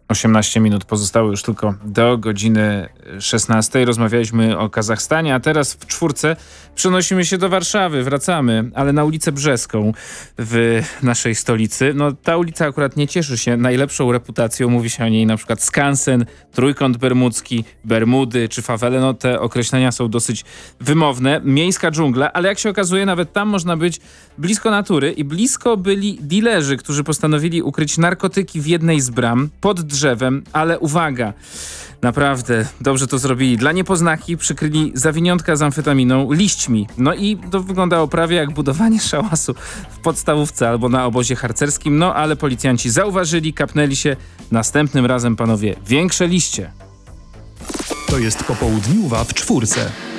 18 minut pozostało już tylko do godziny 16. Rozmawialiśmy o Kazachstanie, a teraz w czwórce przenosimy się do Warszawy. Wracamy, ale na ulicę Brzeską w naszej stolicy. No, ta ulica akurat nie cieszy się najlepszą reputacją. Mówi się o niej na przykład skansen, trójkąt bermudzki, Bermudy czy fawele. No, te określenia są dosyć wymowne. Miejska dżungla, ale jak się okazuje, nawet tam można być blisko natury i blisko byli dilerzy, którzy postanowili ukryć narkotyki w jednej z bram pod drzewem, ale uwaga, naprawdę dobrze to zrobili. Dla niepoznaki przykryli zawiniątka z amfetaminą liśćmi. No i to wyglądało prawie jak budowanie szałasu w podstawówce albo na obozie harcerskim, no ale policjanci zauważyli, kapnęli się. Następnym razem, panowie, większe liście. To jest Popołudniuwa w czwórce.